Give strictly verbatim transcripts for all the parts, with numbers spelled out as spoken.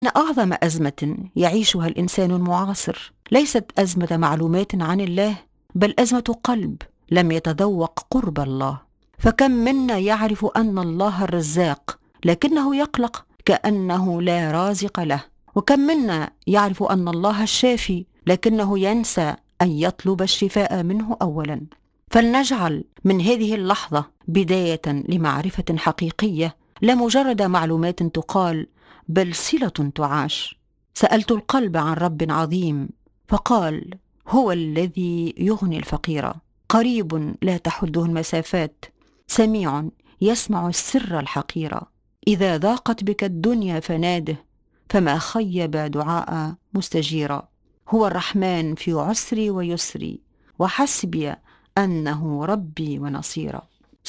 إن أعظم أزمة يعيشها الإنسان المعاصر ليست أزمة معلومات عن الله، بل أزمة قلب لم يتذوق قرب الله. فكم منا يعرف أن الله الرزاق لكنه يقلق كأنه لا رازق له، وكم منا يعرف أن الله الشافي لكنه ينسى أن يطلب الشفاء منه أولا. فلنجعل من هذه اللحظة بداية لمعرفة حقيقية، لا مجرد معلومات تقال بل صلة تعاش. سألت القلب عن رب عظيم فقال: هو الذي يغني الفقير، قريب لا تحده المسافات، سميع يسمع السر الحقير. إذا ضاقت بك الدنيا فناده، فما خيب دعاء مستجيرا. هو الرحمن في عسري ويسري، وحسبي أنه ربي ونصيرا.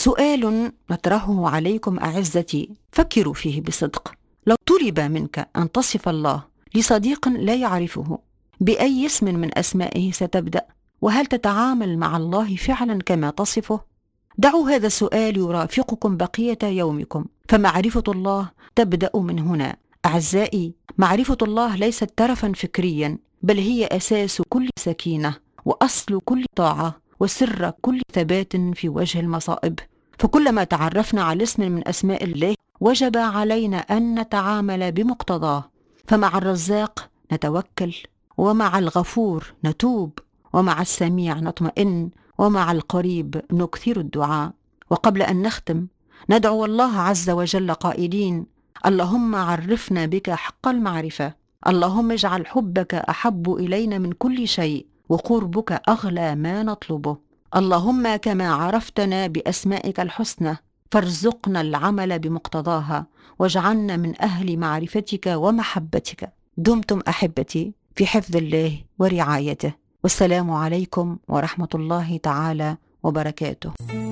سؤال نطرحه عليكم أعزتي، فكروا فيه بصدق. لو طلب منك أن تصف الله لصديق لا يعرفه، بأي اسم من أسمائه ستبدأ؟ وهل تتعامل مع الله فعلا كما تصفه؟ دعوا هذا السؤال يرافقكم بقية يومكم، فمعرفة الله تبدأ من هنا. أعزائي، معرفة الله ليست ترفا فكريا، بل هي أساس كل سكينة، وأصل كل طاعة، وسر كل ثبات في وجه المصائب. فكلما تعرفنا على اسم من أسماء الله وجب علينا أن نتعامل بمقتضاه. فمع الرزاق نتوكل، ومع الغفور نتوب، ومع السميع نطمئن، ومع القريب نكثر الدعاء. وقبل أن نختم ندعو الله عز وجل قائلين: اللهم عرفنا بك حق المعرفة، اللهم اجعل حبك أحب إلينا من كل شيء، وقربك أغلى ما نطلبه. اللهم كما عرفتنا بأسمائك الحسنى فارزقنا العمل بمقتضاها، واجعلنا من أهل معرفتك ومحبتك. دمتم أحبتي في حفظ الله ورعايته، والسلام عليكم ورحمة الله تعالى وبركاته.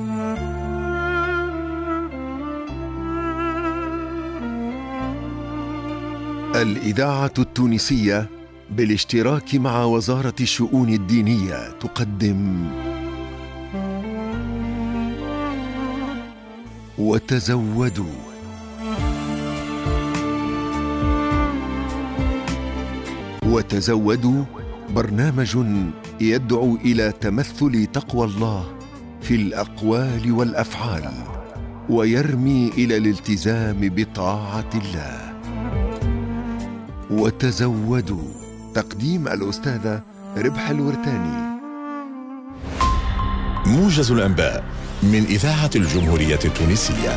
الإذاعة التونسية بالاشتراك مع وزارة الشؤون الدينية تقدم وتزودوا. وتزودوا برنامج يدعو إلى تمثل تقوى الله في الأقوال والأفعال، ويرمي إلى الالتزام بطاعة الله. وتزودوا، تقديم الأستاذة ربح الورتاني. موجز الأنباء من إذاعة الجمهورية التونسية.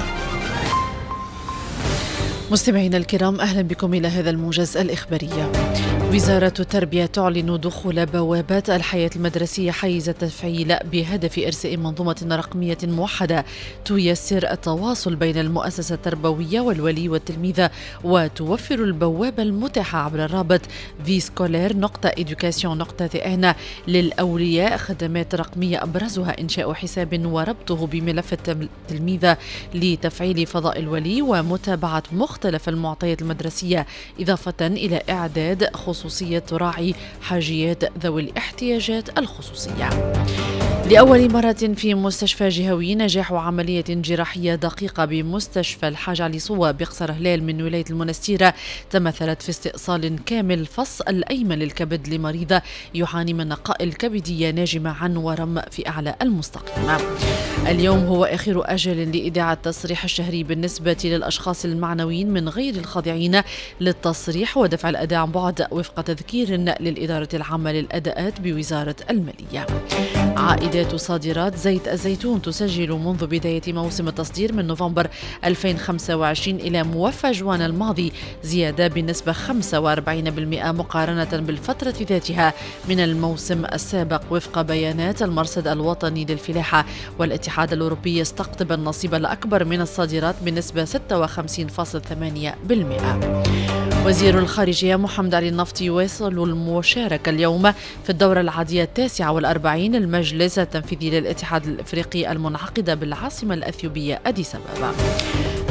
مستمعينا الكرام، أهلا بكم إلى هذا الموجز الإخباري. وزارة التربية تعلن دخول بوابات الحياة المدرسية حيز التفعيل بهدف إرساء منظومة رقمية موحدة تيسر التواصل بين المؤسسة التربوية والولي والتلميذ، وتوفر البوابة المتاحة عبر الرابط في سكولير نقطة إدوكاسيون نقطة تي للأولياء خدمات رقمية أبرزها إنشاء حساب وربطه بملف التلميذ لتفعيل فضاء الولي ومتابعة مختلف المعطيات المدرسية، إضافة إلى إعداد خصوصية تراعي حاجيات ذوي الاحتياجات الخصوصية. لأول مرة في مستشفى جهوي نجاح عملية جراحية دقيقة بمستشفى الحاج علي صوة بقصر هلال من ولاية المنستيرة تمثلت في استئصال كامل الفص الأيمن للكبد لمريضة يعاني من نقاء الكبدية ناجمة عن ورم في أعلى المستقيم. اليوم هو آخر أجل لإيداع التصريح الشهري بالنسبة للأشخاص المعنويين من غير الخاضعين للتصريح ودفع الأداء عن بعد وفق تذكير للإدارة العامة للأداءات بوزارة المالية. عائدات صادرات زيت الزيتون تسجل منذ بداية موسم التصدير من نوفمبر ألفين وخمسة وعشرين إلى موفى جوان الماضي زيادة بنسبة خمسة وأربعين بالمئة مقارنة بالفترة ذاتها من الموسم السابق وفق بيانات المرصد الوطني للفلاحة. والاتحاد الأوروبي يستقطب النصيب الأكبر من الصادرات بنسبة ستة وخمسين فاصلة ثمانية بالمئة. وزير الخارجية محمد علي النفطي يواصل المشاركة اليوم في الدورة العادية التاسعة والأربعين المجلس التنفيذي للاتحاد الأفريقي المنعقدة بالعاصمة الأثيوبية أديس أبابا.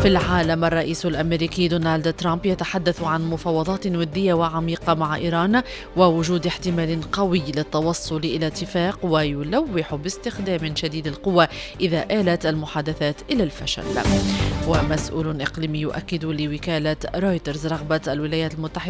في العالم، الرئيس الأمريكي دونالد ترامب يتحدث عن مفاوضات ودية وعميقة مع إيران ووجود احتمال قوي للتوصل إلى اتفاق، ويلوح باستخدام شديد القوة إذا آلت المحادثات إلى الفشل. ومسؤول إقليمي يؤكد لوكالة رويترز رغبة الولايات المتحدة